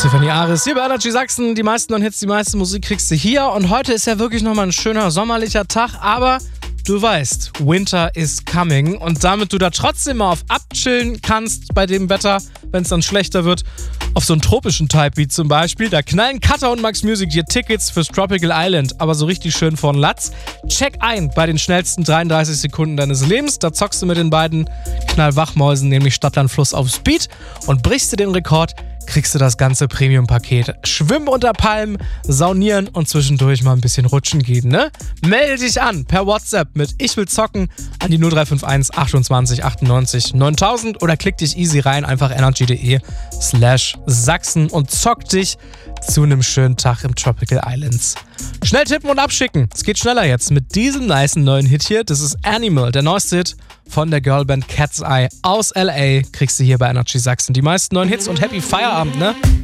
Tiffany Aris hier bei Energy Sachsen. Die meisten neuen Hits, die meiste Musik kriegst du hier. Und heute ist ja wirklich nochmal ein schöner sommerlicher Tag. Aber du weißt, Winter is coming. Und damit du da trotzdem mal auf abchillen kannst bei dem Wetter, wenn es dann schlechter wird, auf so einen tropischen Type-Beat zum Beispiel, da knallen Cutter und Max Music dir Tickets fürs Tropical Island, aber so richtig schön von Latz. Check ein bei den schnellsten 33 Sekunden deines Lebens. Da zockst du mit den beiden Knallwachmäusen, nämlich Stadtland Fluss auf Speed, und brichst du den Rekord, kriegst du das ganze Premium-Paket. Schwimmen unter Palmen, saunieren und zwischendurch mal ein bisschen rutschen gehen, ne? Melde dich an per WhatsApp mit Ich will zocken an die 0351 28 98 9000 oder klick dich easy rein, einfach energy.de/Sachsen und zock dich zu einem schönen Tag im Tropical Islands. Schnell tippen und abschicken. Es geht schneller jetzt mit diesem nicen neuen Hit hier. Das ist Animal, der neueste Hit von der Girlband Cat's Eye aus LA. Kriegst du hier bei Energy Sachsen die meisten neuen Hits und Happy Feierabend, ne?